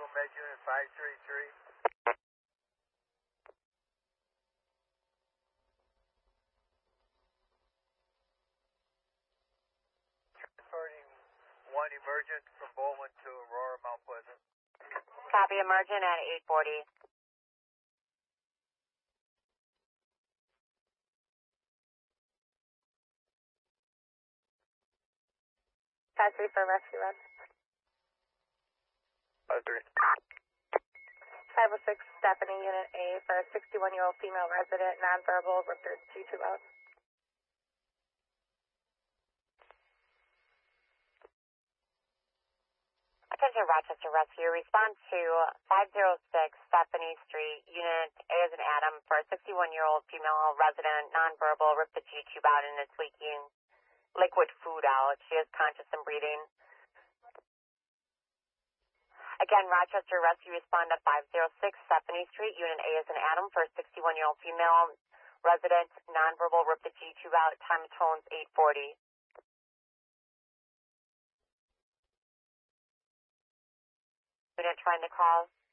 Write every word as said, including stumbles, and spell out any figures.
Med Unit five three three. Transporting one emergent from Bowman to Aurora, Mount Pleasant. Copy, emergent at eight forty. five three for rescue run. five three. five oh six, Stephanie, Unit A, for a sixty-one-year-old female resident, nonverbal, ripped her G-tube out. Attention Rochester Rescue, respond to five oh six Stephanie Street, Unit A as in Adam, for a sixty-one-year-old female resident, nonverbal, ripped the G-tube out and is leaking liquid food out. She is conscious and breathing. Again, Rochester Rescue, respond to five oh six Stephanie Street, Unit A as in Adam, for a sixty-one-year-old female resident, nonverbal, ripped the G-tube out, time of tones eight forty. Unit trying to call